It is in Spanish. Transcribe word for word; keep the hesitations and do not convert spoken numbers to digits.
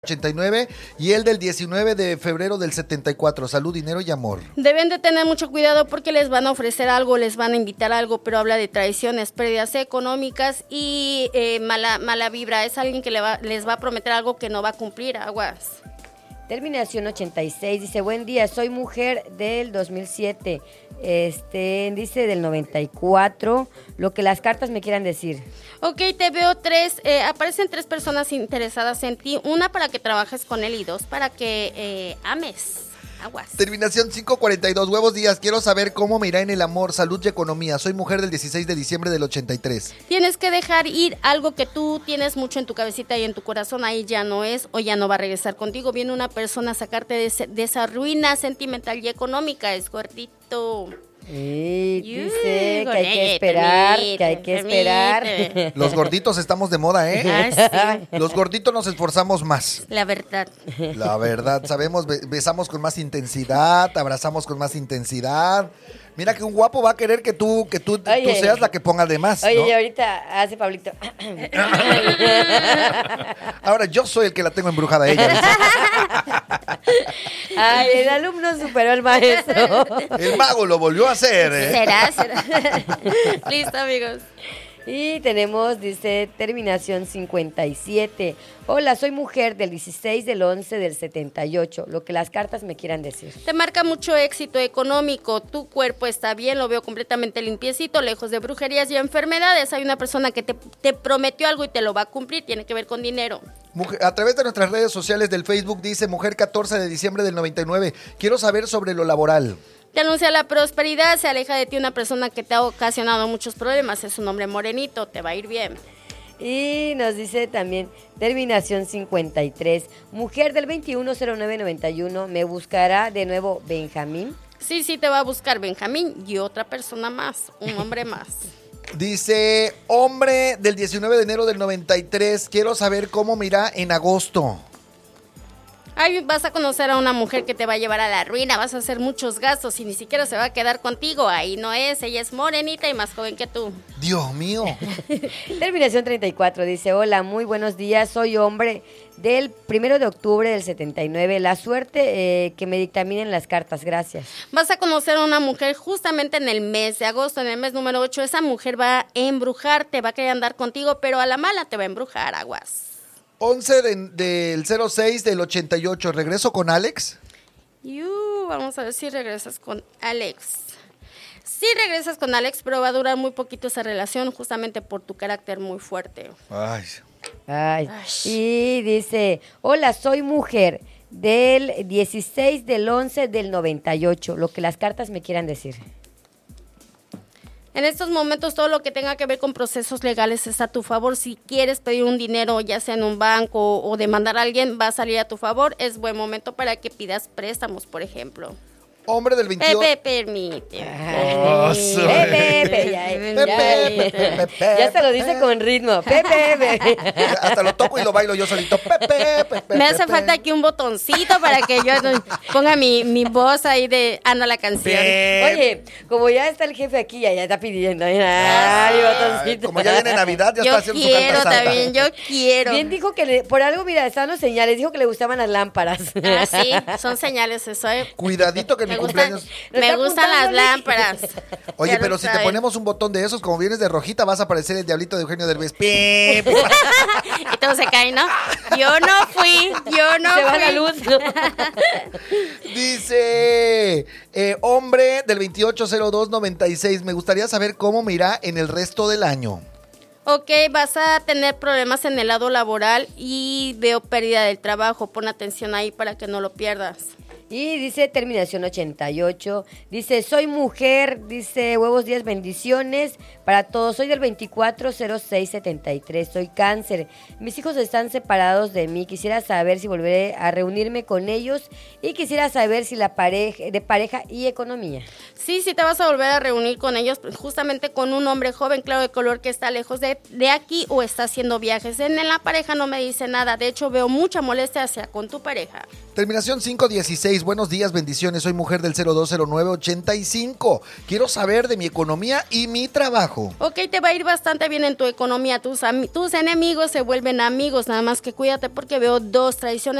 ochenta y nueve y el del diecinueve de febrero del setenta y cuatro. Salud, dinero y amor. Deben de tener mucho cuidado porque les van a ofrecer algo, les van a invitar algo, pero habla de traiciones, pérdidas económicas y eh, mala, mala vibra. Es alguien que le va, les va a prometer algo que no va a cumplir. Aguas. Terminación ochenta y seis, dice, buen día, soy mujer del dos mil siete, este, dice del noventa y cuatro, lo que las cartas me quieran decir. Ok, te veo tres, eh, aparecen tres personas interesadas en ti, una para que trabajes con él y dos para que eh, ames. Aguas. Terminación quinientos cuarenta y dos, huevos días, quiero saber cómo me irá en el amor, salud y economía. Soy mujer del dieciséis de diciembre del ochenta y tres. Tienes que dejar ir algo que tú tienes mucho en tu cabecita y en tu corazón, ahí ya no es o ya no va a regresar contigo. Viene una persona a sacarte de, ese, de esa ruina sentimental y económica, es gordito. Y dice que hay que esperar, que hay que esperar. Los gorditos estamos de moda, ¿eh? Ah, sí. Los gorditos nos esforzamos más. La verdad. La verdad, sabemos, besamos con más intensidad, abrazamos con más intensidad. Mira que un guapo va a querer que tú, que tú, Oye, tú seas la que ponga de más, Oye, ¿no? y ahorita hace Pablito. Ahora yo soy el que la tengo embrujada a ella. Ay, el alumno superó al maestro. El mago lo volvió a hacer, ¿eh? ¿Será? ¿Será? Listo, amigos. Y tenemos, dice, terminación cincuenta y siete. Hola, soy mujer del dieciséis del once del setenta y ocho. Lo que las cartas me quieran decir. Te marca mucho éxito económico, tu cuerpo está bien, lo veo completamente limpiecito, lejos de brujerías y enfermedades. Hay una persona que te, te prometió algo y te lo va a cumplir, tiene que ver con dinero. Mujer, a través de nuestras redes sociales del Facebook dice mujer catorce de diciembre del noventa y nueve. Quiero saber sobre lo laboral. Te anuncia la prosperidad, se aleja de ti una persona que te ha ocasionado muchos problemas, es un hombre morenito, te va a ir bien. Y nos dice también, terminación cincuenta y tres, mujer del veintiuno cero nueve noventa y uno, ¿me buscará de nuevo Benjamín? Sí, sí, te va a buscar Benjamín y otra persona más, un hombre más. Dice, hombre del diecinueve de enero del noventa y tres, quiero saber cómo me irá en agosto. Ay, vas a conocer a una mujer que te va a llevar a la ruina, vas a hacer muchos gastos y ni siquiera se va a quedar contigo. Ahí no es, ella es morenita y más joven que tú. Dios mío. Terminación treinta y cuatro, dice, hola, muy buenos días, soy hombre del primero de octubre del setenta y nueve. La suerte eh, que me dictaminen las cartas, gracias. Vas a conocer a una mujer justamente en el mes de agosto, en el mes número ocho. Esa mujer va a embrujarte, va a querer andar contigo, pero a la mala te va a embrujar, aguas. once de, del cero seis del ochenta y ocho, ¿regreso con Alex? Yu, vamos a ver si regresas con Alex. Sí regresas con Alex, pero va a durar muy poquito esa relación justamente por tu carácter muy fuerte. Ay. Ay. Y dice, hola, soy mujer del dieciséis del once del noventa y ocho. Lo que las cartas me quieran decir. En estos momentos todo lo que tenga que ver con procesos legales es a tu favor. Si quieres pedir un dinero, ya sea en un banco o demandar a alguien, va a salir a tu favor. Es buen momento para que pidas préstamos, por ejemplo. Hombre del veintiocho. Pepe, permite. Oh, soy- Pepe, Pepe, ya, Pepe, ya, Pepe, Pepe, Pepe. ya se lo dice con ritmo. Pepe, Pepe. Hasta lo toco y lo bailo yo solito. Pepe, Pepe, Me hace Pepe. falta aquí un botoncito para que yo ponga mi, mi voz ahí de anda la canción. Pepe. Oye, como ya está el jefe aquí, ya, ya está pidiendo. Ay, Ay, botoncito. como ya viene Navidad, ya Yo está haciendo su quiero carta santa. también, yo quiero. Bien dijo que le, por algo, mira, están los señales, dijo que le gustaban las lámparas. Ah, sí, son señales eso, ¿eh? Cuidadito que en mi Me gustan, cumpleaños. Lo me está gustan las apuntando, lámparas. Oye, Ya lo pero si te saben. ponemos un botón de esos, como vienes de rojita, vas a aparecer el diablito de Eugenio Derbez. Pepe. Y todo se cae, ¿no? Yo no fui, yo no Se fui. va la luz. Dice, eh, hombre del veintiocho cero dos noventa y seis, me gustaría saber cómo me irá en el resto del año. Ok, vas a tener problemas en el lado laboral y veo pérdida del trabajo. Pon atención ahí para que no lo pierdas. Y dice terminación ochenta y ocho, dice soy mujer, dice huevos días bendiciones para todos, soy del veinticuatro cero seis setenta y tres, soy cáncer, mis hijos están separados de mí, quisiera saber si volveré a reunirme con ellos y quisiera saber si la pareja, de pareja y economía. Sí, sí te vas a volver a reunir con ellos, justamente con un hombre joven, claro de color, que está lejos de, de aquí o está haciendo viajes. En, en la pareja no me dice nada, de hecho veo mucha molestia hacia con tu pareja. Terminación cinco dieciséis, Géminis, buenos días, bendiciones. Soy mujer del cero dos cero nueve ochenta y cinco. Quiero saber de mi economía y mi trabajo. Ok, te va a ir bastante bien en tu economía. Tus, tus enemigos se vuelven amigos, nada más que cuídate porque veo dos traiciones